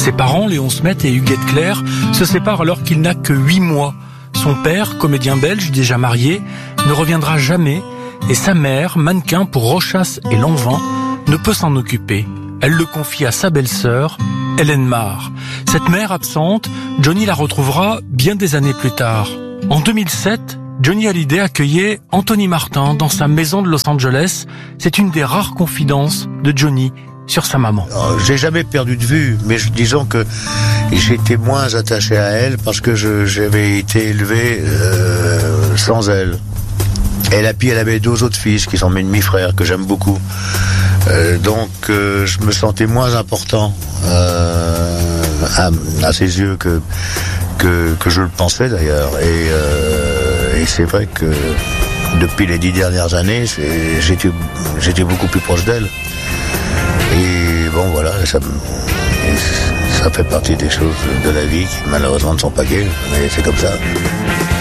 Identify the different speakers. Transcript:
Speaker 1: Ses parents, Léon Smet et Huguette Claire, se séparent alors qu'il n'a que 8 mois. Son père, comédien belge déjà marié, ne reviendra jamais et sa mère, mannequin pour Rochas et Lanvin, ne peut s'en occuper. Elle le confie à sa belle-sœur, Hélène Marr. Cette mère absente, Johnny la retrouvera bien des années plus tard. En 2007, Johnny Hallyday accueillait Anthony Martin dans sa maison de Los Angeles. C'est une des rares confidences de Johnny sur sa maman.
Speaker 2: J'ai jamais perdu de vue, mais disons que j'étais moins attaché à elle parce que j'avais été élevé sans elle. Et puis elle avait 2 autres fils qui sont mes demi-frères que j'aime beaucoup. Donc je me sentais moins important à ses yeux que je le pensais d'ailleurs. Et c'est vrai que depuis les 10 dernières années, j'étais beaucoup plus proche d'elle. Et bon voilà, ça fait partie des choses de la vie qui malheureusement ne sont pas gaies, mais c'est comme ça.